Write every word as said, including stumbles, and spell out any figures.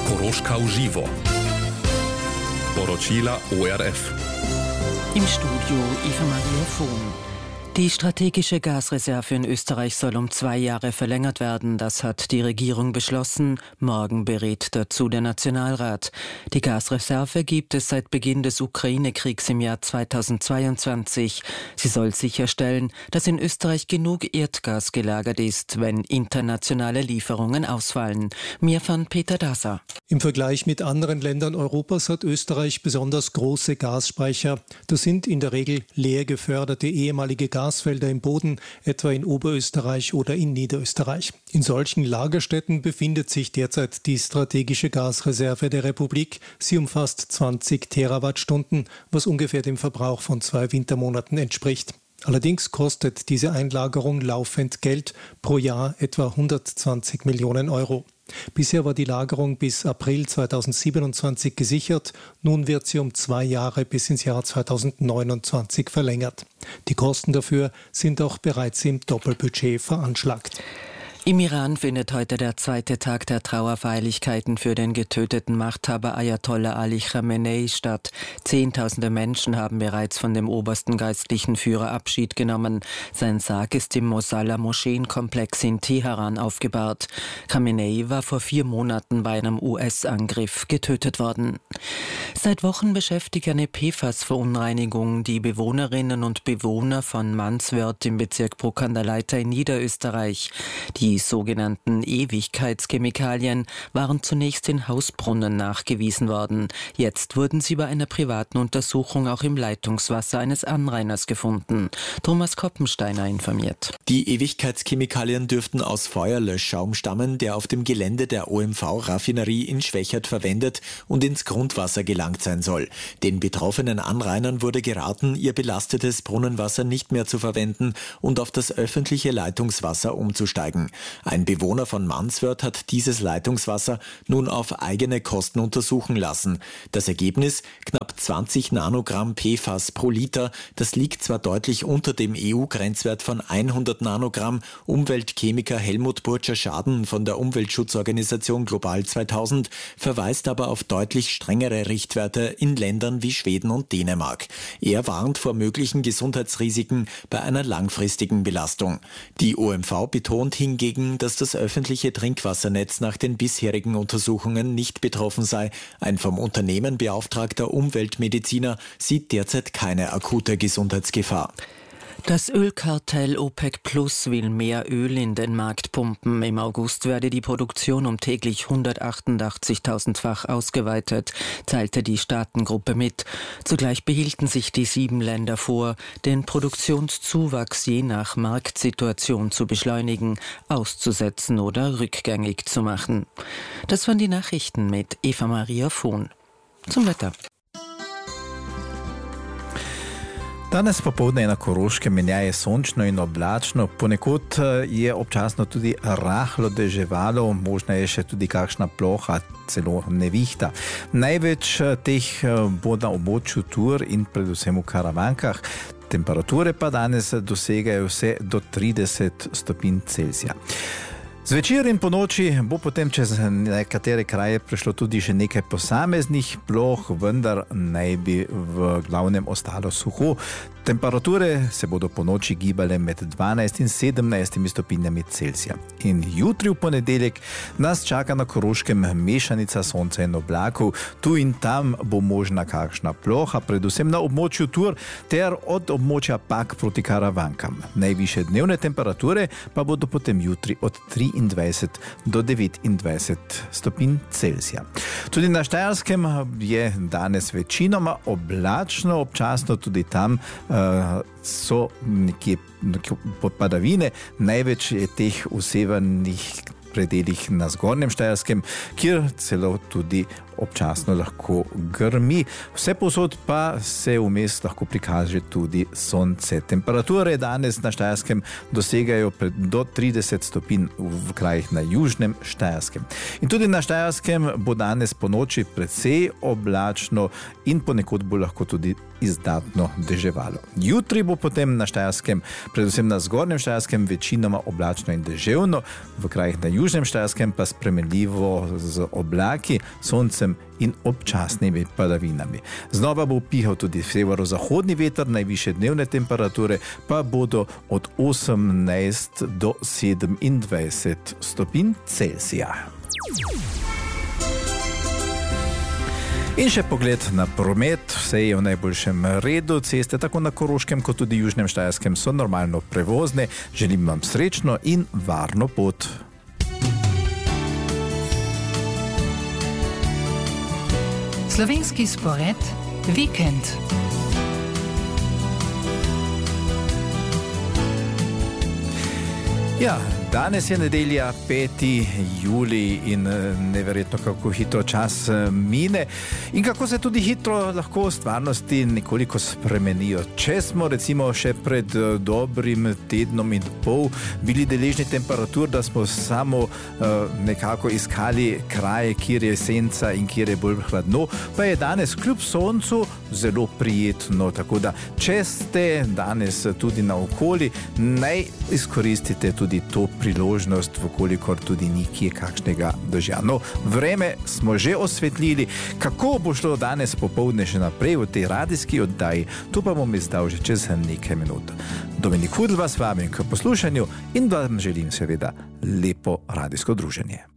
Koroška v živo. Poročila O R F. Im Studio Eva Maria Vohn. Die strategische Gasreserve in Österreich soll um zwei Jahre verlängert werden. Das hat die Regierung beschlossen. Morgen berät dazu der Nationalrat. Die Gasreserve gibt es seit Beginn des Ukraine-Kriegs im Jahr zweitausendzweiundzwanzig. Sie soll sicherstellen, dass in Österreich genug Erdgas gelagert ist, wenn internationale Lieferungen ausfallen. Mehr von Peter Daser. Im Vergleich mit anderen Ländern Europas hat Österreich besonders große Gasspeicher. Das sind in der Regel leer geförderte ehemalige Gasfelder im Boden, etwa in Oberösterreich oder in Niederösterreich. In solchen Lagerstätten befindet sich derzeit die strategische Gasreserve der Republik. Sie umfasst zwanzig Terawattstunden, was ungefähr dem Verbrauch von zwei Wintermonaten entspricht. Allerdings kostet diese Einlagerung laufend Geld, pro Jahr etwa hundertzwanzig Millionen Euro. Bisher war die Lagerung bis April zweitausendsiebenundzwanzig gesichert. Nun wird sie um zwei Jahre bis ins Jahr zweitausendneunundzwanzig verlängert. Die Kosten dafür sind auch bereits im Doppelbudget veranschlagt. Im Iran findet heute der zweite Tag der Trauerfeierlichkeiten für den getöteten Machthaber Ayatollah Ali Khamenei statt. Zehntausende Menschen haben bereits von dem obersten geistlichen Führer Abschied genommen. Sein Sarg ist im Mosalla-Moscheenkomplex in Teheran aufgebahrt. Khamenei war vor vier Monaten bei einem U S-Angriff getötet worden. Seit Wochen beschäftigt eine P F A S-Verunreinigung die Bewohnerinnen und Bewohner von Manswörth im Bezirk Bruck an der Leitha in Niederösterreich. Die Die sogenannten Ewigkeitschemikalien waren zunächst in Hausbrunnen nachgewiesen worden. Jetzt wurden sie bei einer privaten Untersuchung auch im Leitungswasser eines Anrainers gefunden. Thomas Koppensteiner informiert. Die Ewigkeitschemikalien dürften aus Feuerlöschschaum stammen, der auf dem Gelände der O M V-Raffinerie in Schwechat verwendet und ins Grundwasser gelangt sein soll. Den betroffenen Anrainern wurde geraten, ihr belastetes Brunnenwasser nicht mehr zu verwenden und auf das öffentliche Leitungswasser umzusteigen. Ein Bewohner von Manswörth hat dieses Leitungswasser nun auf eigene Kosten untersuchen lassen. Das Ergebnis? Knapp zwanzig Nanogramm P F A S pro Liter. Das liegt zwar deutlich unter dem E U-Grenzwert von hundert Nanogramm. Umweltchemiker Helmut Burtscher-Schaden von der Umweltschutzorganisation Global zweitausend verweist aber auf deutlich strengere Richtwerte in Ländern wie Schweden und Dänemark. Er warnt vor möglichen Gesundheitsrisiken bei einer langfristigen Belastung. Die O M V betont hingegen, dass das öffentliche Trinkwassernetz nach den bisherigen Untersuchungen nicht betroffen sei. Ein vom Unternehmen beauftragter Umweltmediziner sieht derzeit keine akute Gesundheitsgefahr. Das Ölkartell OPEC Plus will mehr Öl in den Markt pumpen. Im August werde die Produktion um täglich hundertachtundachtzigtausendfach ausgeweitet, teilte die Staatengruppe mit. Zugleich behielten sich die sieben Länder vor, den Produktionszuwachs je nach Marktsituation zu beschleunigen, auszusetzen oder rückgängig zu machen. Das waren die Nachrichten mit Eva Maria Vohn. Zum Wetter. Danes popoldne je na Koroškem menjaje sončno in oblačno, ponekod je občasno tudi rahlo deževalo, možna je še tudi kakšna ploha, celo nevihta. Največ teh bo na območju Tur in predvsem v Karavankah. Temperature pa danes dosegajo vse do trideset stopinj Celzija. Zvečer in po noči bo potem čez nekatere kraje prišlo tudi že nekaj posameznih ploh, vendar naj bi v glavnem ostalo suho. Temperature se bodo po noči gibale med dvanajst in sedemnajst stopinjami Celzija. In jutri v ponedeljek nas čaka na Koroškem mešanica sonca in oblakov. Tu in tam bo možna kakšna ploha, predvsem na območju Tur ter od območja Pag proti Karavankam. Najvišje dnevne temperature pa bodo potem jutri od triindvajset do devetindvajset stopinj Celzija. Tudi na Štajerskem je danes večinoma oblačno, občasno tudi tam Uh, so nekje, nekje padavine, največ je teh v severnih predelih na Zgornjem Štajerskem, kjer celo tudi občasno lahko grmi. Vse posod pa se vmes lahko prikaže tudi sonce. Temperature danes na Štajerskem dosegajo do trideset stopinj v krajih na južnem Štajerskem. In tudi na Štajerskem bo danes po noči precej oblačno in ponekod bo lahko tudi izdatno deževalo. Jutri bo potem na Štajerskem, predvsem na zgornjem Štajerskem, večinoma oblačno in deževno, v krajih na južnem Štajerskem pa spremenljivo z oblaki, soncem in občasnimi padavinami. Znova bo pihal tudi severozahodni veter, najvišje dnevne temperature pa bodo od osemnajst do sedemindvajset stopinj Celzija. In še pogled na promet, vse je v najboljšem redu, ceste tako na Koroškem kot tudi južnem Štajerskem so normalno prevozne. Želim vam srečno in varno pot. Slovenski spored Vikend. Ja, danes je nedelja, peti julij in neverjetno kako hitro čas mine in kako se tudi hitro lahko stvarnosti nekoliko spremenijo. Če smo recimo še pred dobrim tednom in pol bili deležni temperatur, da smo samo uh, nekako iskali kraje, kjer je senca in kjer je bolj hladno, pa je danes kljub soncu zelo prijetno. Tako da, če ste danes tudi naokoli, naj izkoristite tudi to priložnost, vkolikor tudi nikje kakšnega dežja. No, vreme smo že osvetlili. Kako bo šlo danes popoldne še naprej v tej radijski oddaji, to pa bom izdal že čez nekaj minut. Dominik Hudl vas vabim k poslušanju in vam želim seveda lepo radijsko druženje.